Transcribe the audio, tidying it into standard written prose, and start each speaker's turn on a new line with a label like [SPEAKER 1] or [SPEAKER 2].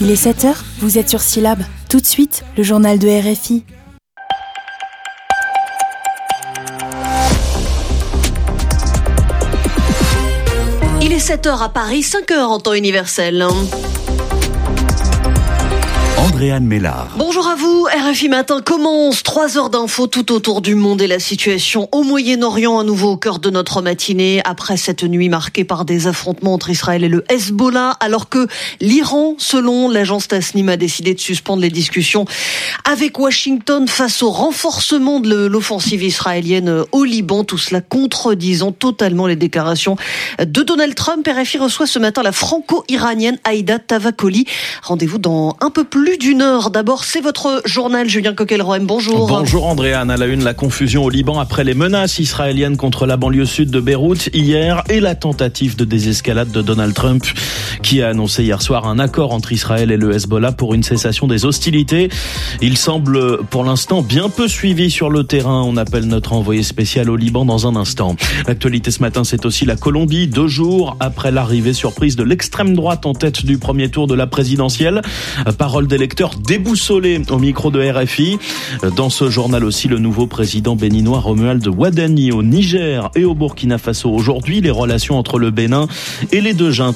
[SPEAKER 1] Il est 7h, vous êtes sur Syllab. Tout de suite, le journal de RFI.
[SPEAKER 2] Il est 7h à Paris, 5h en temps universel.
[SPEAKER 3] Andréane Mélard.
[SPEAKER 2] Bonjour à vous, RFI Matin commence. 3 heures d'infos tout autour du monde et la situation au Moyen-Orient à nouveau au cœur de notre matinée. Après cette nuit marquée par des affrontements entre Israël et le Hezbollah, alors que l'Iran, selon l'agence Tasnim, a décidé de suspendre les discussions avec Washington face au renforcement de l'offensive israélienne au Liban. Tout cela contredisant totalement les déclarations de Donald Trump. RFI reçoit ce matin la franco-iranienne Aïda Tavakoli. Rendez-vous dans un peu plus d'une heure. D'abord, c'est votre journal, Julien Coquel-Roem. Bonjour.
[SPEAKER 4] Bonjour Andréane. À la une, la confusion au Liban après les menaces israéliennes contre la banlieue sud de Beyrouth hier et la tentative de désescalade de Donald Trump qui a annoncé hier soir un accord entre Israël et le Hezbollah pour une cessation des hostilités. Il semble pour l'instant bien peu suivi sur le terrain. On appelle notre envoyé spécial au Liban dans un instant. L'actualité ce matin, c'est aussi la Colombie. 2 jours après l'arrivée surprise de l'extrême droite en tête du premier tour de la présidentielle. Parole d'électeurs déboussolés au micro de RFI. Dans ce journal aussi, le nouveau président béninois Romuald Wadani au Niger et au Burkina Faso. Aujourd'hui, les relations entre le Bénin et les deux juntes